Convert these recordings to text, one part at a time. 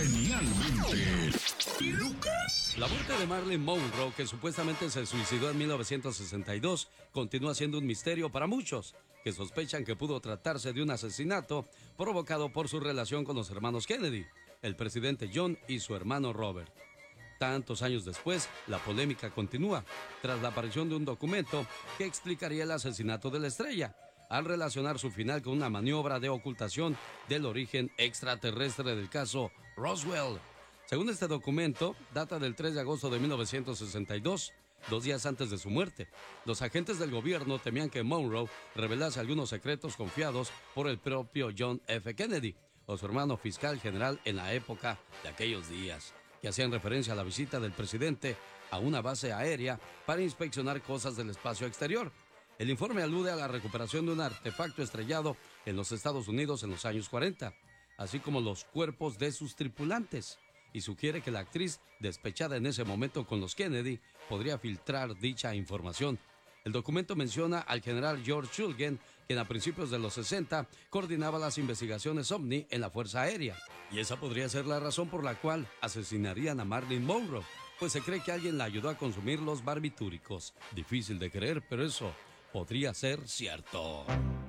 Genialmente, Lucas. La muerte de Marilyn Monroe, que supuestamente se suicidó en 1962, continúa siendo un misterio para muchos, que sospechan que pudo tratarse de un asesinato provocado por su relación con los hermanos Kennedy, el presidente John y su hermano Robert. Tantos años después, la polémica continúa, tras la aparición de un documento que explicaría el asesinato de la estrella, al relacionar su final con una maniobra de ocultación del origen extraterrestre del caso Roswell. Según este documento, data del 3 de agosto de 1962, 2 días antes de su muerte. Los agentes del gobierno temían que Monroe revelase algunos secretos confiados por el propio John F. Kennedy, o su hermano fiscal general en la época de aquellos días, que hacían referencia a la visita del presidente a una base aérea para inspeccionar cosas del espacio exterior. El informe alude a la recuperación de un artefacto estrellado en los Estados Unidos en los años 40, así como los cuerpos de sus tripulantes, y sugiere que la actriz, despechada en ese momento con los Kennedy, podría filtrar dicha información. El documento menciona al general George Shulgin, quien a principios de los 60 coordinaba las investigaciones OVNI en la Fuerza Aérea. Y esa podría ser la razón por la cual asesinarían a Marilyn Monroe, pues se cree que alguien la ayudó a consumir los barbitúricos. Difícil de creer, pero eso podría ser cierto.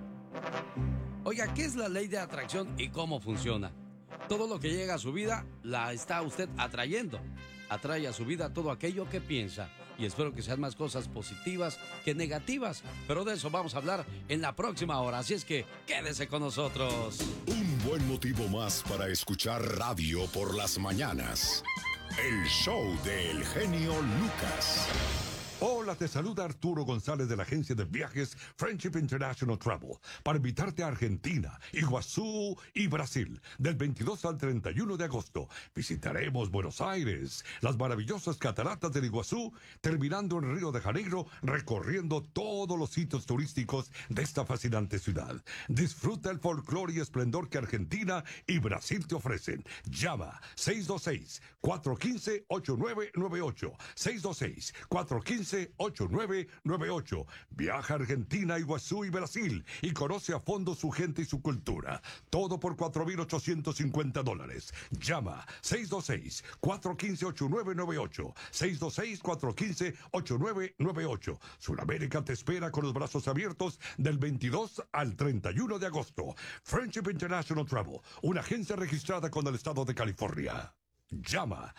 Oiga, ¿qué es la ley de atracción y cómo funciona? Todo lo que llega a su vida la está usted atrayendo. Atrae a su vida todo aquello que piensa. Y espero que sean más cosas positivas que negativas. Pero de eso vamos a hablar en la próxima hora. Así es que quédese con nosotros. Un buen motivo más para escuchar radio por las mañanas. El show del genio Lucas. Hola, te saluda Arturo González de la agencia de viajes Friendship International Travel para invitarte a Argentina, Iguazú y Brasil del 22 al 31 de agosto. Visitaremos Buenos Aires, las maravillosas cataratas del Iguazú, terminando en Río de Janeiro, recorriendo todos los sitios turísticos de esta fascinante ciudad. Disfruta el folclore y esplendor que Argentina y Brasil te ofrecen. Llama 626-415-8998. 626-415-8998. Viaja a Argentina, Iguazú y Brasil y conoce a fondo su gente y su cultura. Todo por $4,850. Llama 626-415-8998. 626-415-8998. Sudamérica te espera con los brazos abiertos del 22 al 31 de agosto. Friendship International Travel, una agencia registrada con el estado de California. Llama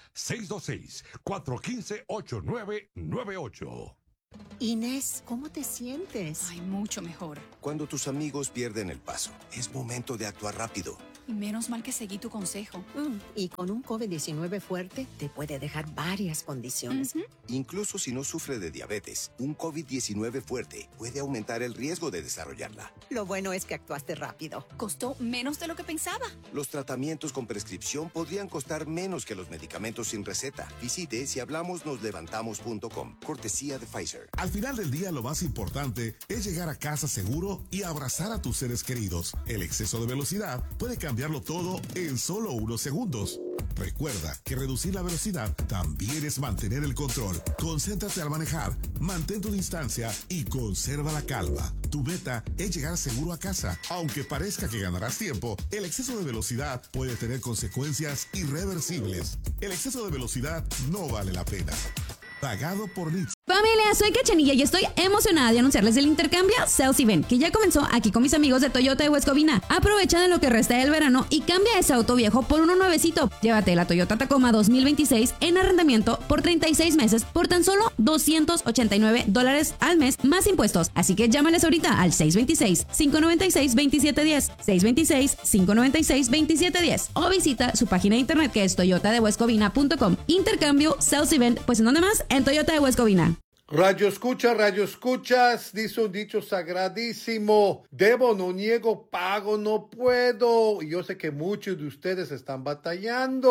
626-415-8998. Inés, ¿cómo te sientes? Ay, mucho mejor. Cuando tus amigos pierden el paso, es momento de actuar rápido. Y menos mal que seguí tu consejo. Y con un COVID-19 fuerte, te puede dejar varias condiciones. Incluso si no sufre de diabetes, un COVID-19 fuerte puede aumentar el riesgo de desarrollarla. Lo bueno es que actuaste rápido. Costó menos de lo que pensaba. Los tratamientos con prescripción podrían costar menos que los medicamentos sin receta. Visite sihablamosnoslevantamos.com. Cortesía de Pfizer. Al final del día, lo más importante es llegar a casa seguro y abrazar a tus seres queridos. El exceso de velocidad puede cambiarlo todo en solo unos segundos. Recuerda que reducir la velocidad también es mantener el control. Concéntrate al manejar, mantén tu distancia y conserva la calma. Tu meta es llegar seguro a casa. Aunque parezca que ganarás tiempo, el exceso de velocidad puede tener consecuencias irreversibles. El exceso de velocidad no vale la pena. Pagado por Nix. Familia, soy Cachanilla y estoy emocionada de anunciarles el intercambio Sales Event, que ya comenzó aquí con mis amigos de Toyota de Huescovina. Aprovecha de lo que resta del verano y cambia ese auto viejo por uno nuevecito. Llévate la Toyota Tacoma 2026 en arrendamiento por 36 meses por tan solo $289 al mes más impuestos. Así que llámales ahorita al 626-596-2710, 626-596-2710 o visita su página de internet que es toyotadehuescovina.com. Intercambio Sales Event, pues ¿en dónde más? En Toyota de Huescovina. Radio escuchas, dice un dicho sagradísimo: debo, no niego, pago, no puedo. Y yo sé que muchos de ustedes están batallando.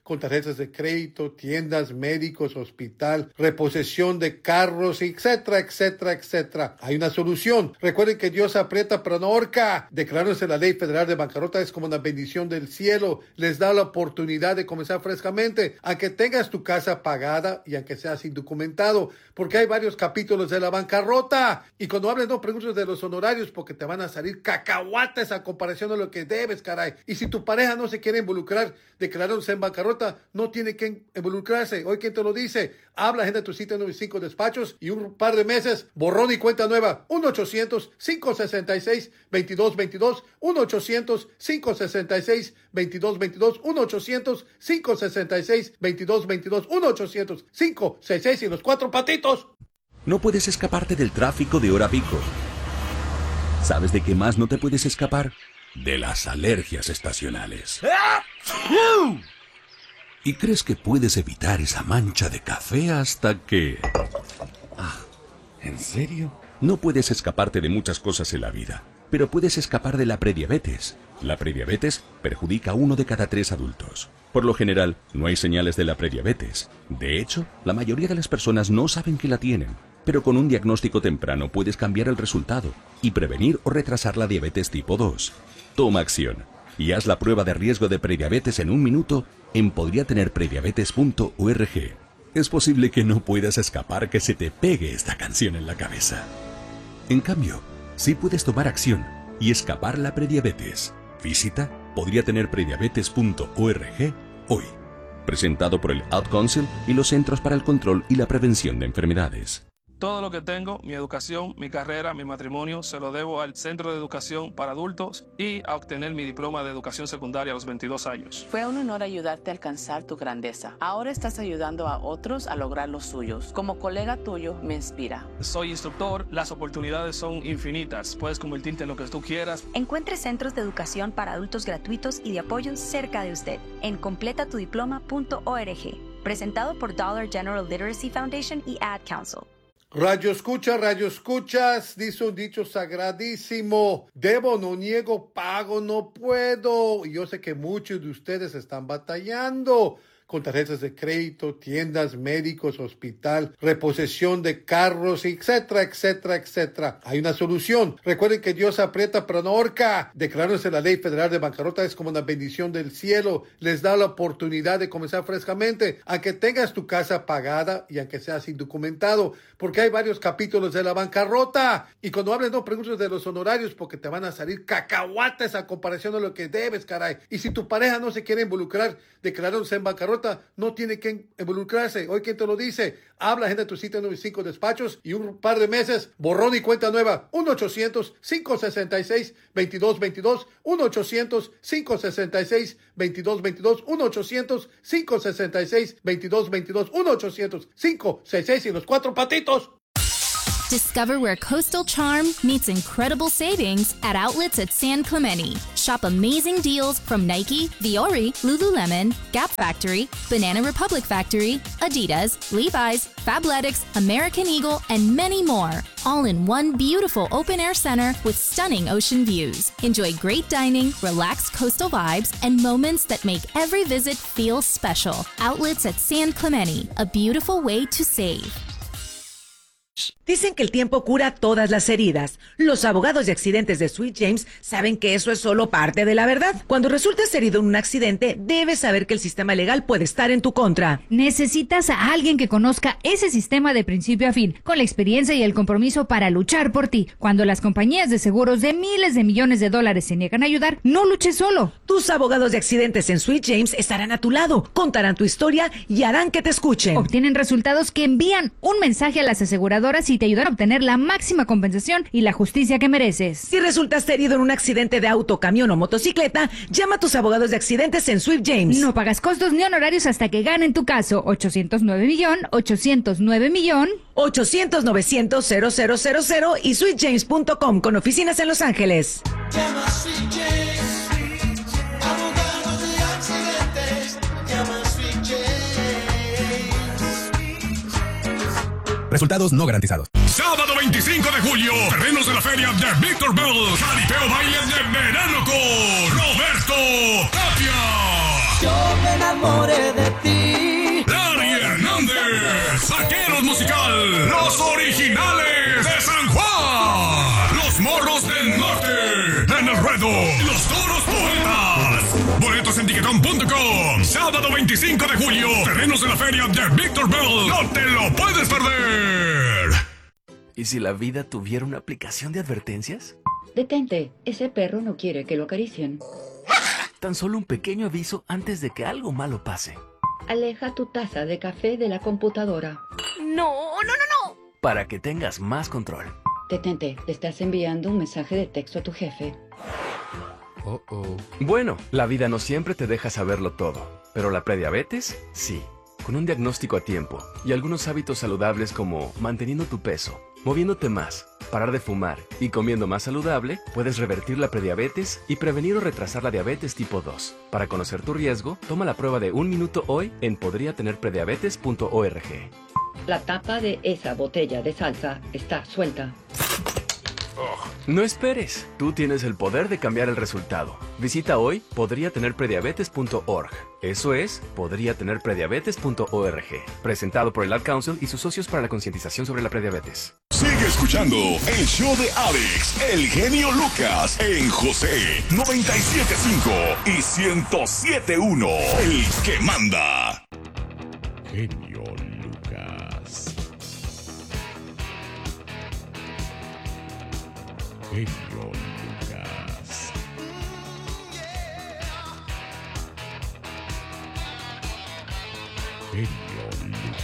con tarjetas de crédito, tiendas, médicos, hospital, reposición de carros, etcétera, etcétera, etcétera. Hay una solución. Recuerden que Dios aprieta pero no ahorca. Declarándose la ley federal de bancarrota es como una bendición del cielo. Les da la oportunidad de comenzar frescamente, aunque tengas tu casa pagada y aunque seas indocumentado, porque hay varios capítulos de la bancarrota. Y cuando hables, no preguntes de los honorarios, porque te van a salir cacahuates a comparación de lo que debes, caray. Y si tu pareja no se quiere involucrar declarándose en bancarrota, no tiene que involucrarse. Hoy, ¿quién te lo dice? Habla, agenda tu cita en 95 despachos y un par de meses, borrón y cuenta nueva. 1-800-566-2222. 1-800-566-2222. 1-800-566-2222. 1-800-566 y los 4 patitos. No puedes escaparte del tráfico de hora pico. ¿Sabes de qué más no te puedes escapar? De las alergias estacionales. Y crees que puedes evitar esa mancha de café hasta que... ¿En serio? No puedes escaparte de muchas cosas en la vida, pero puedes escapar de la prediabetes. La prediabetes perjudica a 1 de cada 3 adultos. Por lo general, no hay señales de la prediabetes. De hecho, la mayoría de las personas no saben que la tienen. Pero con un diagnóstico temprano puedes cambiar el resultado y prevenir o retrasar la diabetes tipo 2. Toma acción y haz la prueba de riesgo de prediabetes en 1 minuto en podriatenerprediabetes.org. Es posible que no puedas escapar que se te pegue esta canción en la cabeza. En cambio, sí puedes tomar acción y escapar la prediabetes. Visita podriatenerprediabetes.org hoy. Presentado por el Ad Council y los Centros para el Control y la Prevención de Enfermedades. Todo lo que tengo, mi educación, mi carrera, mi matrimonio, se lo debo al Centro de Educación para Adultos y a obtener mi diploma de educación secundaria a los 22 años. Fue un honor ayudarte a alcanzar tu grandeza. Ahora estás ayudando a otros a lograr los suyos. Como colega tuyo, me inspira. Soy instructor, las oportunidades son infinitas. Puedes convertirte en lo que tú quieras. Encuentre centros de educación para adultos gratuitos y de apoyo cerca de usted en completatudiploma.org. Presentado por Dollar General Literacy Foundation y Ad Council. Radio escuchas, dice un dicho sagradísimo: debo, no niego, pago, no puedo. Y yo sé que muchos de ustedes están batallando con tarjetas de crédito, tiendas, médicos, hospital, reposición de carros, etcétera, etcétera, etcétera. Hay una solución. Recuerden que Dios aprieta pero no ahorca. Declarándose la ley federal de bancarrota es como una bendición del cielo. Les da la oportunidad de comenzar frescamente, aunque tengas tu casa pagada y aunque seas indocumentado, porque hay varios capítulos de la bancarrota. Y cuando hables, no preguntes de los honorarios, porque te van a salir cacahuates a comparación de lo que debes, caray. Y si tu pareja no se quiere involucrar declarándose en bancarrota, no tiene que involucrarse. Hoy, ¿quién te lo dice? Habla, agenda tu cita en 95 despachos y un par de meses, borrón y cuenta nueva. 1-800-566-2222. 1-800-566-2222. 1-800-566-2222. 1-800-566 y los 4 patitos. Discover where coastal charm meets incredible savings at outlets at San Clemente. Shop amazing deals from Nike, Viore, Lululemon, Gap Factory, Banana Republic Factory, Adidas, Levi's, Fabletics, American Eagle, and many more. All in one beautiful open-air center with stunning ocean views. Enjoy great dining, relaxed coastal vibes, and moments that make every visit feel special. Outlets at San Clemente, a beautiful way to save. Dicen que el tiempo cura todas las heridas. Los abogados de accidentes de Sweet James saben que eso es solo parte de la verdad. Cuando resultas herido en un accidente, debes saber que el sistema legal puede estar en tu contra. Necesitas a alguien que conozca ese sistema de principio a fin, con la experiencia y el compromiso para luchar por ti. Cuando las compañías de seguros de miles de millones de dólares se niegan a ayudar, no luches solo. Tus abogados de accidentes en Sweet James estarán a tu lado, contarán tu historia y harán que te escuchen. Obtienen resultados que envían un mensaje a las aseguradoras y te ayudan a obtener la máxima compensación y la justicia que mereces. Si resultaste herido en un accidente de auto, camión o motocicleta, llama a tus abogados de accidentes en Sweet James. No pagas costos ni honorarios hasta que ganen tu caso. 809 millón 800-900-0000 y sweetjames.com con oficinas en Los Ángeles. Llama a Sweet James, abogados de accidentes. Llama a Sweet James. Resultados no garantizados. Sábado 25 de julio, terrenos de la feria de Victorville. Jaripeo baile de verano con Roberto Tapia. Yo me enamoré enamoré de ti. Larry Hernández, Vaqueros Musical, los originales de San Juan, los Morros del Norte, en el ruedo, los Toros Poetas. Boletos en tiquetón.com. Sábado 25 de julio, terrenos de la feria de Victorville. No te lo puedes perder. ¿Y si la vida tuviera una aplicación de advertencias? Detente, ese perro no quiere que lo acaricien. Tan solo un pequeño aviso antes de que algo malo pase. Aleja tu taza de café de la computadora. No. Para que tengas más control. Detente, le estás enviando un mensaje de texto a tu jefe. Bueno, la vida no siempre te deja saberlo todo, pero la prediabetes, sí. Con un diagnóstico a tiempo y algunos hábitos saludables como manteniendo tu peso, moviéndote más, parar de fumar y comiendo más saludable, puedes revertir la prediabetes y prevenir o retrasar la diabetes tipo 2. Para conocer tu riesgo, toma la prueba de 1 minuto hoy en podriatenerprediabetes.org. La tapa de esa botella de salsa está suelta. No esperes, tú tienes el poder de cambiar el resultado. Visita hoy podriatenerprediabetes.org. Eso es, podriatenerprediabetes.org. Presentado por el Ad Council y sus socios para la concientización sobre la prediabetes. Sigue escuchando el show de Alex, el genio Lucas, en José 97.5 y 107.1. El que manda. Genio Lucas. Genio Lucas. Genio Lucas.